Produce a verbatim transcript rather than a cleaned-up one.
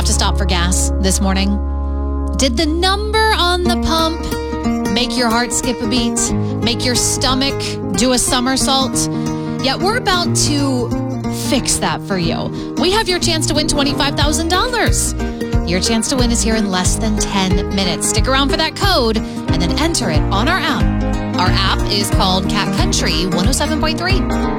to stop for gas this morning? Did the number on the pump make your heart skip a beat? Make your stomach do a somersault? Yeah, we're about to fix that for you. We have your chance to win twenty-five thousand dollars. Your chance to win is here in less than ten minutes. Stick around for that code and then enter it on our app. Our app is called Cat Country one oh seven point three.